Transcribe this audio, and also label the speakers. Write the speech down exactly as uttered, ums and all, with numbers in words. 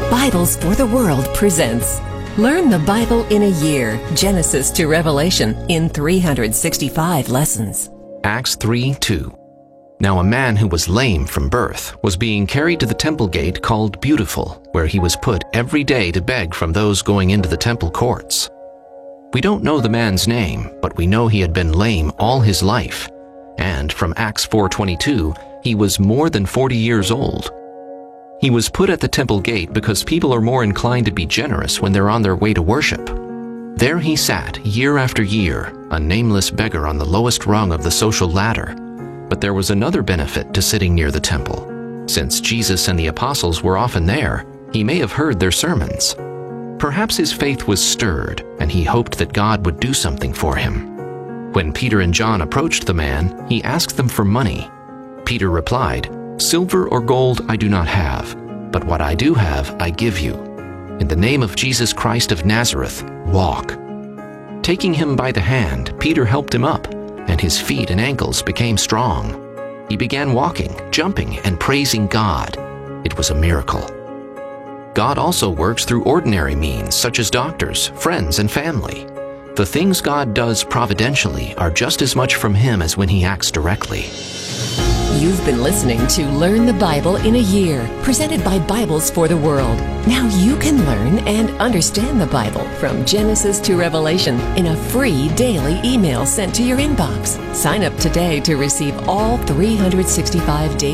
Speaker 1: Bibles for the World presents Learn the Bible in a Year, Genesis to Revelation, in three hundred sixty-five lessons.
Speaker 2: Acts three two. Now a man who was lame from birth was being carried to the temple gate called Beautiful, where he was put every day to beg from those going into the temple courts. We don't know the man's name, but we know he had been lame all his life, and from Acts four twenty-two, he was more than forty years old. He was put at the temple gate because people are more inclined to be generous when they're on their way to worship. There he sat year after year, a nameless beggar on the lowest rung of the social ladder. But there was another benefit to sitting near the temple. Since Jesus and the apostles were often there, he may have heard their sermons. Perhaps his faith was stirred, and he hoped that God would do something for him. When Peter and John approached the man, he asked them for money. Peter replied, "Silver or gold I do not have, but what I do have I give you. In the name of Jesus Christ of Nazareth, walk." Taking him by the hand, Peter helped him up, and his feet and ankles became strong. He began walking, jumping, and praising God. It was a miracle. God also works through ordinary means, such as doctors, friends, and family. The things God does providentially are just as much from Him as when He acts directly.
Speaker 1: You've been listening to Learn the Bible in a Year, presented by Bibles for the World. Now you can learn and understand the Bible from Genesis to Revelation in a free daily email sent to your inbox. Sign up today to receive all three hundred sixty-five daily